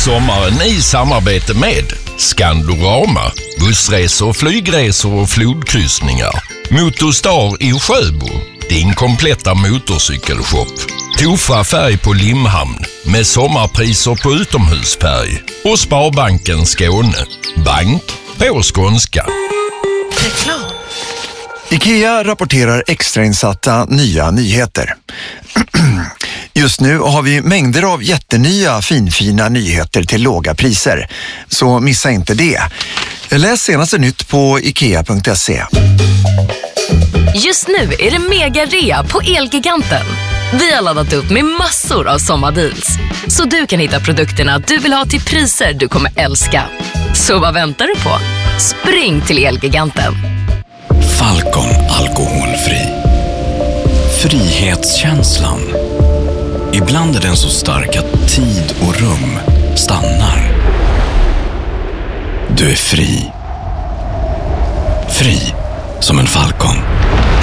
Sommaren i samarbete med Skandorama, bussresor, flygresor och flodkryssningar. Motorstar i Sjöbo, din kompletta motorcykelshop. Tofa färg på Limhamn med sommarpriser på utomhusfärg. Och Sparbanken Skåne, bank på skånska. Reklam. IKEA rapporterar extrainsatta nya nyheter. Just nu har vi mängder av jättenya finfina nyheter till låga priser. Så missa inte det. Läs senaste nytt på ikea.se. Just nu är det mega-rea på Elgiganten. Vi har laddat upp med massor av sommardeals. Så du kan hitta produkterna du vill ha till priser du kommer älska. Så vad väntar du på? Spring till Elgiganten. Falcon alkoholfri. Frihetskänslan. Ibland är den så stark att tid och rum stannar. Du är fri. Fri som en falcon.